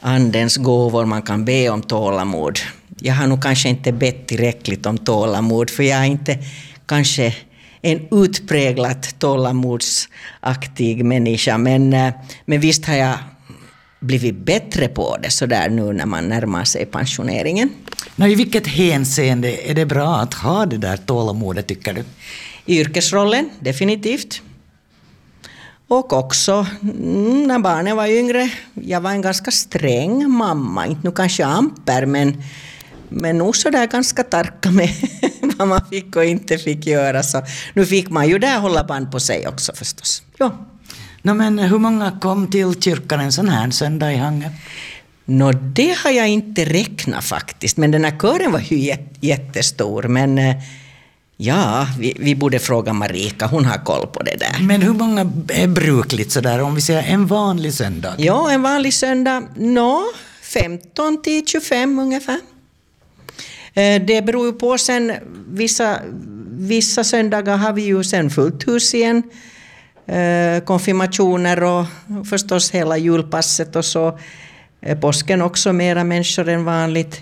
andens gåvor, man kan be om tålamod. Jag har nog kanske inte bett tillräckligt om tålamod, för jag är inte kanske en utpräglat tålamodsaktig människa, men visst har jag blivit bättre på det så där nu när man närmar sig pensioneringen. I vilket hänseende är det bra att ha det där tålamodet, tycker du? I yrkesrollen, definitivt. Och också när barnen var yngre, jag var en ganska sträng mamma, inte nu kanske amper, men nog så där ganska tarka med vad man fick och inte fick göra. Så nu fick man ju där hålla band på sig också förstås. Ja. Men hur många kom till kyrkan en sån här söndag i Hangö? Det har jag inte räknat faktiskt, men den här kören var ju jättestor. Men ja, vi borde fråga Marika, hon har koll på det där. Men hur många är brukligt sådär, om vi säger en vanlig söndag? Ja, en vanlig söndag, 15 till 25 ungefär. Det beror ju på sen, vissa söndagar har vi ju sen fullt hus igen. Konfirmationer och förstås hela julpasset och så. Påsken också mera människor än vanligt.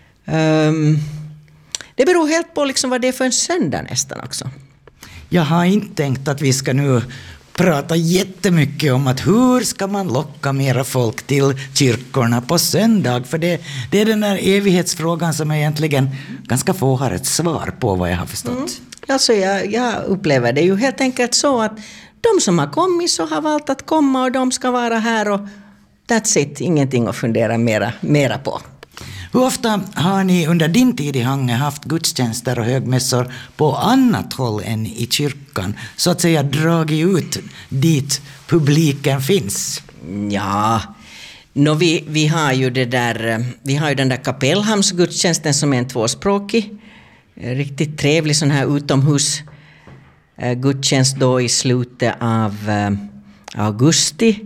Det beror helt på liksom vad det är för en söndag nästan också. Jag har inte tänkt att vi ska nu prata jättemycket om att hur ska man locka mera folk till kyrkorna på söndag. För det är den där evighetsfrågan som egentligen ganska få har ett svar på, vad jag har förstått. Alltså jag upplever det ju helt enkelt så att de som har kommit så har valt att komma och de ska vara här och that's it, ingenting att fundera mera på. Hur ofta har ni under din tid i Hangö haft gudstjänster och högmässor på annat håll än i kyrkan? Så att säga dragit ut dit publiken finns? Ja, vi har ju den där Kapellhamnsgudstjänsten som är en tvåspråkig, riktigt trevlig sån här utomhus gudstjänst då i slutet av augusti.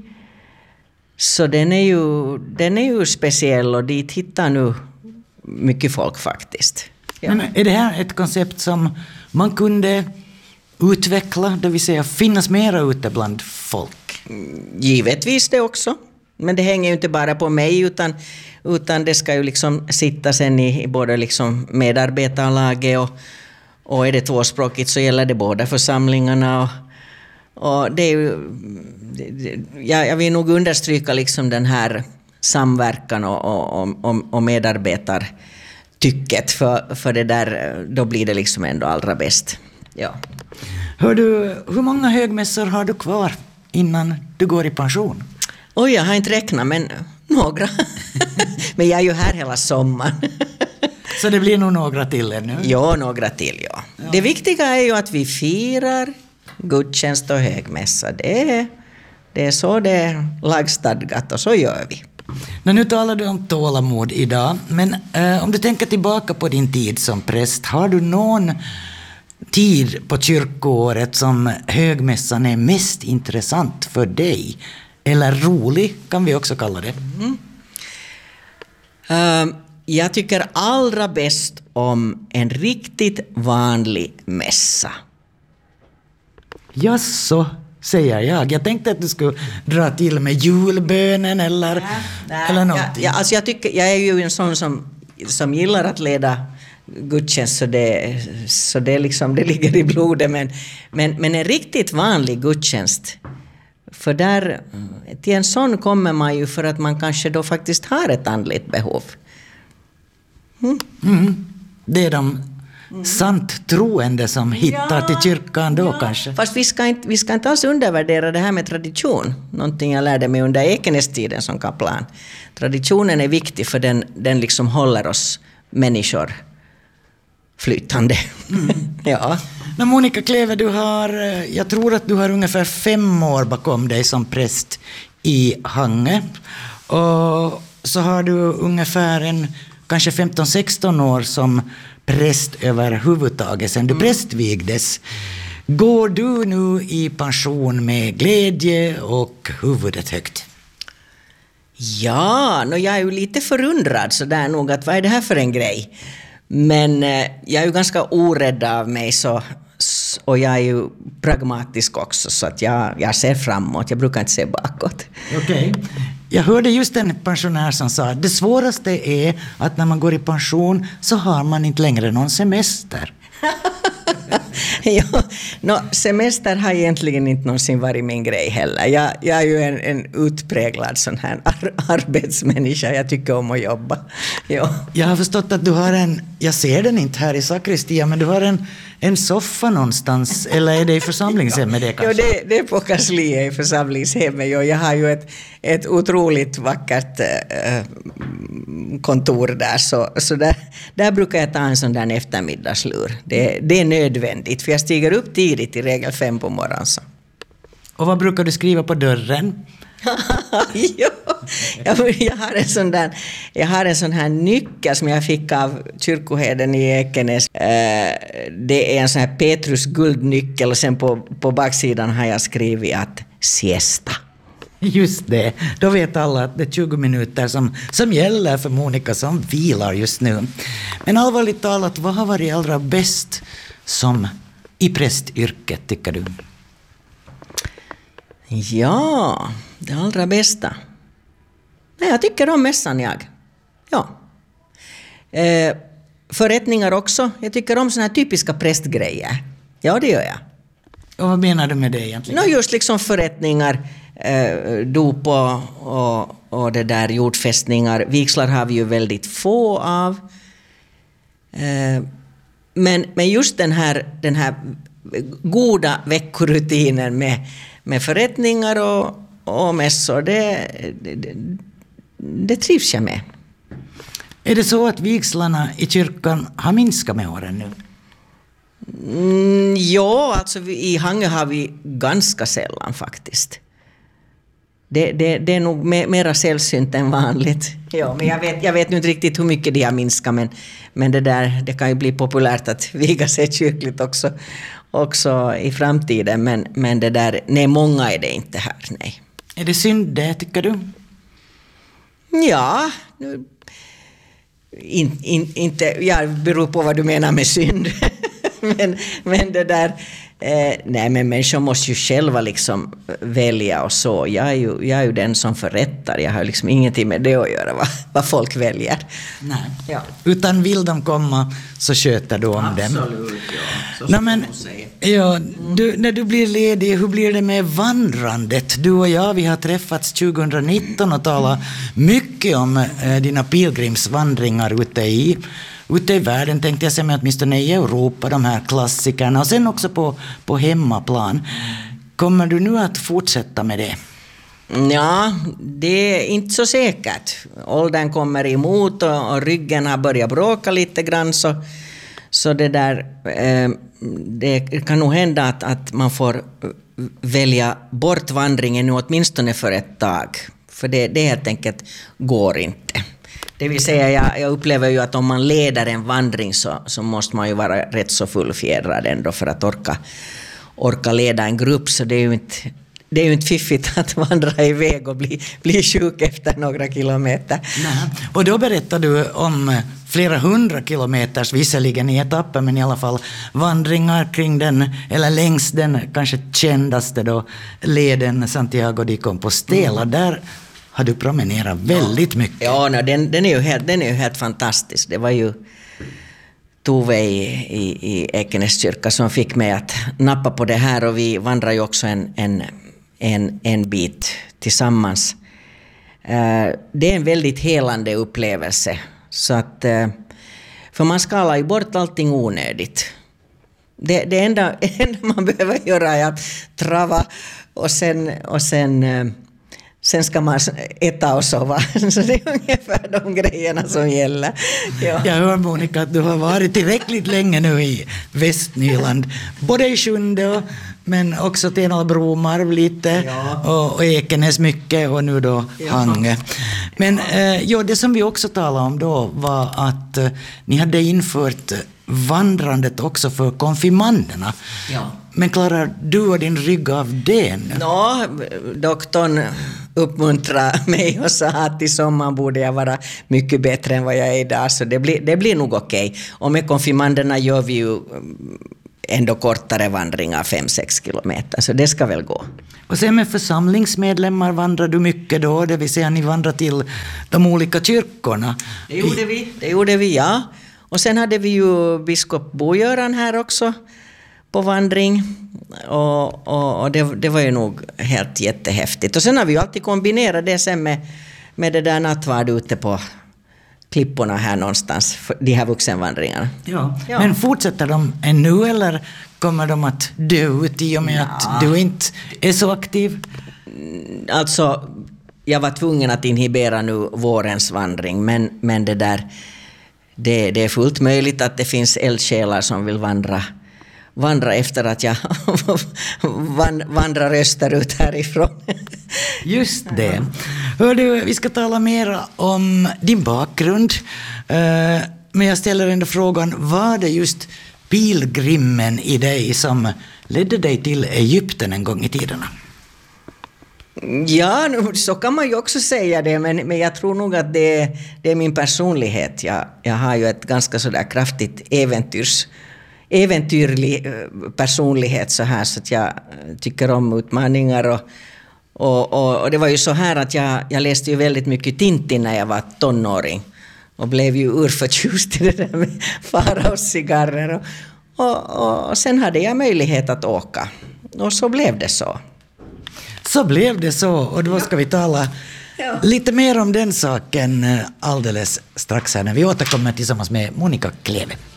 Så den är ju speciell och dit hittar nu mycket folk faktiskt. Ja. Men är det här ett koncept som man kunde utveckla, det vill säga finnas mera ute bland folk? Givetvis det också. Men det hänger ju inte bara på mig utan det ska ju liksom sitta sen i både liksom medarbetarlaget och är det tvåspråkigt så gäller det båda församlingarna och det är ju, jag vill nog understryka liksom den här samverkan och medarbetartycket för det där, då blir det liksom ändå allra bäst. Ja. Hör du, hur många högmässor har du kvar innan du går i pension? Oj, jag har inte räknat, men några. Men jag är ju här hela sommaren. Så det blir nog några till ännu? Ja, några till, ja. Det viktiga är ju att vi firar gudstjänst och högmässa. Det är så det är lagstadgat och så gör vi. Nu talar du om tålamod idag, men om du tänker tillbaka på din tid som präst, har du någon tid på kyrkoåret som högmässan är mest intressant för dig? Eller rolig kan vi också kalla det. Jag tycker allra bäst om en riktigt vanlig mässa. Jaså, säger jag. Jag tänkte att du skulle dra till med julbönen eller någonting. Alltså jag är ju en sån som gillar att leda gudstjänst, så det liksom, det ligger i blodet. Men en riktigt vanlig gudstjänst, för där till en sån kommer man ju för att man kanske då faktiskt har ett andligt behov. Det är de sant troende som hittar till kyrkan då kanske. Fast vi ska inte alls undervärdera det här med tradition. Någonting jag lärde mig under Ekenästiden som kaplan. Traditionen är viktig för den liksom håller oss människor flytande. Ja. Men Monica Kleve, jag tror att du har ungefär 5 år bakom dig som präst i Hangö. Och så har du ungefär kanske 15-16 år som präst överhuvudtaget sedan du prästvigdes. Går du nu i pension med glädje och huvudet högt? Ja, jag är ju lite förundrad så där nog att vad är det här för en grej? Men jag är ju ganska orädd av mig och jag är ju pragmatisk också, så att jag ser framåt. Jag brukar inte se bakåt. Okej. Jag hörde just en pensionär som sa att det svåraste är att när man går i pension så har man inte längre någon semester. Ja, semester har egentligen inte någonsin varit min grej heller. Jag är ju en utpräglad sån här arbetsmänniska. Jag tycker om att jobba. Ja. Jag har förstått att du har jag ser den inte här i sakristia, men du har en soffa någonstans, eller är det i församlingshemmet det kanske? Ja, det är på kansliet i församlingshemmet. Jag har ju ett otroligt vackert kontor där, så där brukar jag ta en sån där eftermiddagslur. Det är nödvändigt, för jag stiger upp tidigt, i regel 5 på morgonen. Så. Och vad brukar du skriva på dörren? Ja, jag har en sån här nyckel som jag fick av kyrkoherden i Ekenäs. Det är en sån här Petrus guldnyckel, och sen på baksidan har jag skrivit att siesta. Just det, då vet alla att det är 20 minuter som gäller för Monica som vilar just nu. Men allvarligt talat, vad har varit allra bäst som i prästyrket, tycker du? Ja, det allra bästa. Nej, jag tycker om mässan, jag. Ja. Förrättningar också. Jag tycker om såna här typiska prästgrejer. Ja, det gör jag. Och vad menar du med det egentligen? Just liksom förrättningar, dop och det där jordfästningar. Vigslar har vi ju väldigt få av. Men just den här goda veckorutinen med förrättningar och mässor, det trivs jag med. Är det så att vigslarna i kyrkan har minskat med åren nu? Ja, alltså i Hangö har vi ganska sällan faktiskt. Det är nog mera sällsynt än vanligt. Ja, men jag vet inte riktigt hur mycket det har minskat, men det kan ju bli populärt att viga sig kyrkligt också i framtiden, men det där, nej, många är det inte här, nej. Är det synd det, tycker du? Ja, inte, beror på vad du menar med synd. men det där, nej, men människor måste ju själva liksom välja och så. Jag är ju den som förrättar. Jag har liksom ingenting med det att göra, vad folk väljer. Nej. Ja. Utan vill de komma så sköter du om dem. Absolut, ja. Nej, men, ja, när du blir ledig, hur blir det med vandrandet? Du och jag, vi har träffats 2019 och talat mycket om dina pilgrimsvandringar ute i världen, tänkte jag säga, men åtminstone i Europa, de här klassikerna, och sen också på hemmaplan. Kommer du nu att fortsätta med det? Ja, det är inte så säkert. Åldern kommer emot och ryggen har börjat bråka lite grann, så det där, det kan nog hända att man får välja bort vandringen nu åtminstone för ett tag. För det helt enkelt går inte. Det vill säga, jag upplever ju att om man leder en vandring så måste man ju vara rätt så fullfjädrad ändå för att orka leda en grupp. Så det är ju inte fiffigt att vandra iväg och bli sjuk efter några kilometer. Nej. Och då berättar du om flera 100 kilometers, visserligen i etapper, men i alla fall vandringar kring den, eller längs den kanske kändaste då, leden Santiago de Compostela. Där har du promenerat väldigt mycket. Ja, den är ju helt fantastisk. Det var ju Tove i Ekenäs kyrka som fick mig att nappa på det här, och vi vandrar ju också en bit tillsammans. Det är en väldigt helande upplevelse, så att för man skalar ju bort allting onödigt. Det enda man behöver göra är att trava och sen ska man äta och sova. Så det är ungefär de grejerna som gäller. Ja. Jag hör, Monica, att du har varit tillräckligt länge nu i Västnyland. Både i Sjunde men också Tenalbro, Marv lite, ja. och Ekenäs mycket, och nu då Hangö. Men det som vi också talade om då var att ni hade infört vandrandet också för konfirmanderna. Ja. Men klarar du och din rygg av det nu? Doktorn uppmuntrade mig och sa att i sommar borde jag vara mycket bättre än vad jag är idag, så det blir nog okej. Och med konfirmanderna gör vi ju ändå kortare vandringar, 5-6 kilometer, så det ska väl gå. Och sen med församlingsmedlemmar vandrar du mycket då, det vill säga ni vandrar till de olika kyrkorna. Det gjorde vi, ja. Och sen hade vi ju biskop Bo-Göran här också på vandring. Och det var ju nog helt jättehäftigt. Och sen har vi ju alltid kombinerat det sen med det där nattvard ute på klipporna här någonstans, de här vuxenvandringarna. Ja. Men fortsätter de ännu eller kommer de att dö ut i och med att du inte är så aktiv? Alltså, jag var tvungen att inhibera nu vårens vandring, men det är fullt möjligt att det finns eldsjälar som vill vandra efter att jag vandrar österut härifrån. Just det. Hör du, vi ska tala mer om din bakgrund. Men jag ställer ändå frågan, var det just pilgrimmen i dig som ledde dig till Egypten en gång i tiderna? Ja, så kan man ju också säga det, men jag tror nog att det är min personlighet. Jag har ju ett ganska sådär kraftigt äventyrlig personlighet så att jag tycker om utmaningar och det var ju så här att jag läste ju väldigt mycket Tintin när jag var tonåring och blev ju urförtjust i det där med Faraos cigarrer och sen hade jag möjlighet att åka och så blev det så. Så blev det så, och då ska vi tala lite mer om den saken alldeles strax här när vi återkommer tillsammans med Monica Kleve.